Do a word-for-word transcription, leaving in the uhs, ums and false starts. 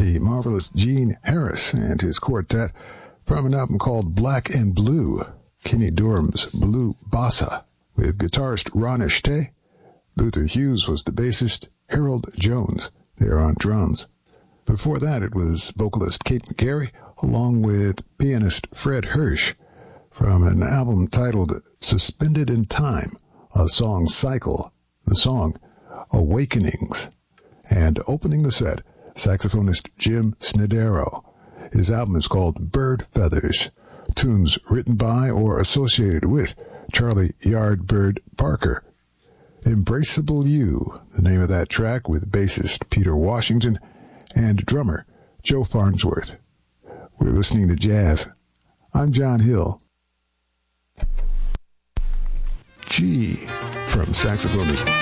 the marvelous Gene Harris and his quartet from an album called Black and Blue, Kenny Dorham's Blue Bossa, with guitarist Ron Ashté. Luther Hughes was the bassist, Harold Jones there on drums. Before that, it was vocalist Kate McGarry, along with pianist Fred Hirsch, from an album titled Suspended in Time, a song cycle, the song Awakenings. And opening the set, saxophonist Jim Snedero. His album is called Bird Feathers, tunes written by or associated with Charlie Yardbird Parker. Embraceable You, the name of that track, with bassist Peter Washington and drummer Joe Farnsworth. We're listening to jazz. I'm John Hill. G from saxophonist